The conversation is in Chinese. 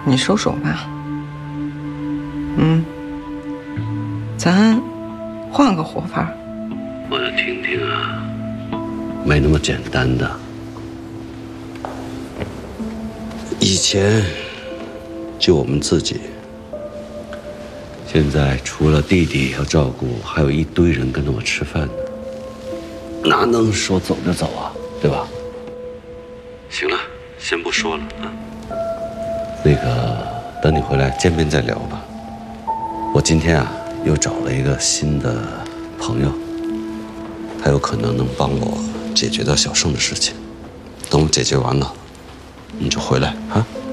你收手吧。咱换个活法。 我的婷婷啊，没那么简单的。以前就我们自己，现在除了弟弟要照顾，还有一堆人跟着我吃饭呢，哪能说走就走啊，对吧？行了，先不说了啊。那个，等你回来见面再聊吧。我今天啊，又找了一个新的朋友，他有可能能帮我解决掉小盛的事情。等我解决完了，你就回来啊。